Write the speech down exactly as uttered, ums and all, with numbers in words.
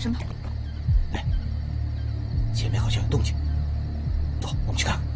什么？ 哎，前面好像有动静，走，我们去看看。